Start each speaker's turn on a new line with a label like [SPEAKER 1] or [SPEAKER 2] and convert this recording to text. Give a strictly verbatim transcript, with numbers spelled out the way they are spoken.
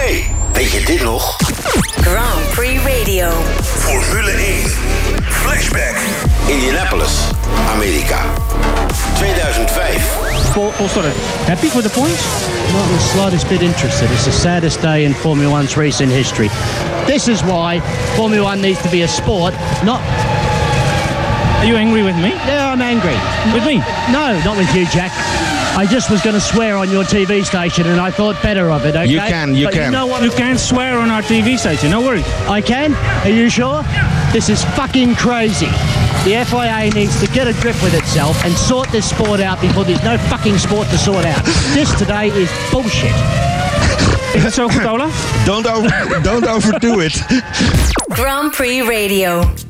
[SPEAKER 1] hey, weet je dit nog?
[SPEAKER 2] Grand Prix Radio.
[SPEAKER 1] Formule één. Flashback. Indianapolis, Amerika. tweeduizend vijf.
[SPEAKER 3] Paul, Paul Stoddard, happy with the points?
[SPEAKER 4] Not the slightest bit interested. It's the saddest day in Formula One's recent history. This is why Formula One needs to be a sport, not...
[SPEAKER 3] Are you angry with me?
[SPEAKER 4] Yeah, I'm angry.
[SPEAKER 3] With me?
[SPEAKER 4] No, not with you, Jack. I just was going to swear on your T V station and I thought better of it, okay?
[SPEAKER 5] You can, you
[SPEAKER 4] but
[SPEAKER 5] can.
[SPEAKER 4] You know what?
[SPEAKER 3] You can't swear on our T V station, no worries.
[SPEAKER 4] I can? Are you sure? This is fucking crazy. The F I A needs to get a grip with itself and sort this sport out before there's no fucking sport to sort out. This today is bullshit.
[SPEAKER 3] Is that so goed, Olaf?
[SPEAKER 5] Don't over, don't overdo it.
[SPEAKER 2] Grand Prix Radio.